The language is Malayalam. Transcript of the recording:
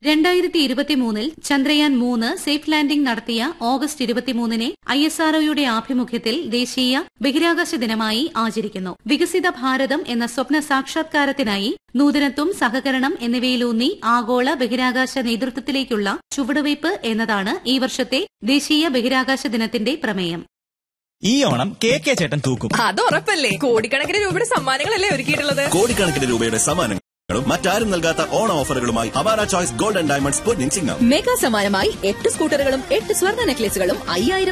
2023 ചന്ദ്രയാൻ 3 സേഫ് ലാൻഡിംഗ് നടത്തിയ ഓഗസ്റ്റ് 23 ISROയുടെ ആഭിമുഖ്യത്തിൽ ദേശീയ ബഹിരാകാശ ദിനമായി ആചരിക്കുന്നു. വികസിത ഭാരതം എന്ന സ്വപ്ന സാക്ഷാത്കാരത്തിനായി നൂതനത്വം, സഹകരണം എന്നിവയിലൂന്നി ആഗോള ബഹിരാകാശ നേതൃത്വത്തിലേക്കുള്ള ചുവടുവയ്പ് എന്നതാണ് ഈ വർഷത്തെ ദേശീയ ബഹിരാകാശ ദിനത്തിന്റെ പ്രമേയം. ഈ ഓണം KK ചേട്ടൻ തൂക്കും. അത് ഉറപ്പല്ലേ. കോടിക്കണക്കിന് രൂപയുടെ സമ്മാനങ്ങളല്ലേ ഒരുക്കിയിട്ടുള്ളത്. കോടിക്കണക്കിന് രൂപയുടെ സമ്മാനങ്ങൾ മറ്റാരും നൽകാത്ത ഓണ ഓഫറുകളുമായി Awara choice gold and diamonds Ponnin Chingam. Mega സമ്മാനമായി 8 സ്കൂട്ടറുകളും 8 സ്വർണ്ണ നെക്ലേസുകളും 5000